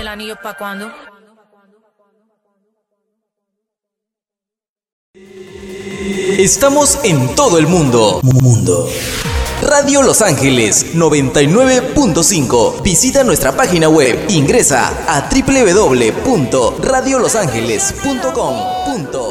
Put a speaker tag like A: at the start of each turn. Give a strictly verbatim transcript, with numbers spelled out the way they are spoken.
A: el anillo pa' cuando.
B: Estamos en todo el mundo. Mundo. Radio Los Ángeles noventa y nueve punto cinco. Visita nuestra página web. Ingresa a doble u doble u doble u punto radio los ángeles punto com.